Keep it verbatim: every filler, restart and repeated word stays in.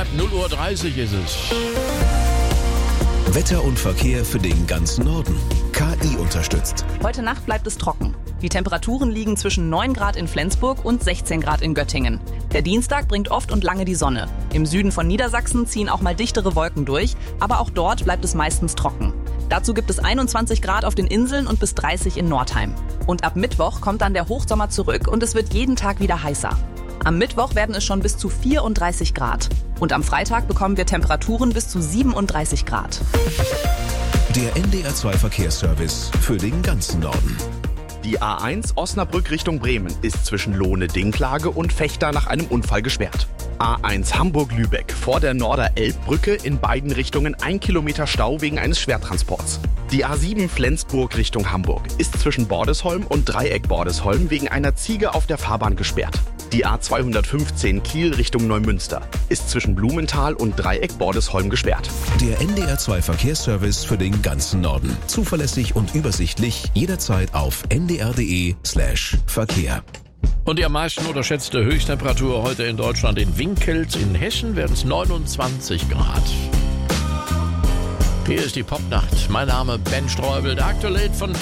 null Uhr dreißig ist es. Wetter und Verkehr für den ganzen Norden. K I unterstützt. Heute Nacht bleibt es trocken. Die Temperaturen liegen zwischen neun Grad in Flensburg und sechzehn Grad in Göttingen. Der Dienstag bringt oft und lange die Sonne. Im Süden von Niedersachsen ziehen auch mal dichtere Wolken durch, aber auch dort bleibt es meistens trocken. Dazu gibt es einundzwanzig Grad auf den Inseln und bis dreißig in Nordheim. Und ab Mittwoch kommt dann der Hochsommer zurück und es wird jeden Tag wieder heißer. Am Mittwoch werden es schon bis zu vierunddreißig Grad. Und am Freitag bekommen wir Temperaturen bis zu siebenunddreißig Grad. Der N D R zwei Verkehrsservice für den ganzen Norden. Die A eins Osnabrück Richtung Bremen ist zwischen Lohne-Dinklage und Vechta nach einem Unfall gesperrt. A eins Hamburg-Lübeck vor der Norder-Elb-Brücke in beiden Richtungen ein Kilometer Stau wegen eines Schwertransports. Die A sieben Flensburg Richtung Hamburg ist zwischen Bordesholm und Dreieck Bordesholm wegen einer Ziege auf der Fahrbahn gesperrt. Die A zweihundertfünfzehn Kiel Richtung Neumünster ist zwischen Blumenthal und Dreieck Bordesholm gesperrt. Der N D R zwei Verkehrsservice für den ganzen Norden. Zuverlässig und übersichtlich, jederzeit auf n d r punkt d e slash Verkehr. Und die am meisten unterschätzte Höchsttemperatur heute in Deutschland in Winkels. In Hessen werden es neunundzwanzig Grad. Hier ist die Popnacht. Mein Name Ben Streubel, der aktuell von